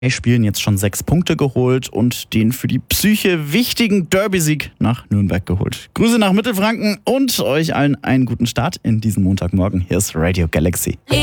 Spielen jetzt schon 6 Punkte geholt und den für die Psyche wichtigen Derby-Sieg nach Nürnberg geholt. Grüße nach Mittelfranken und euch allen einen guten Start in diesen Montagmorgen. Hier ist Radio Galaxy.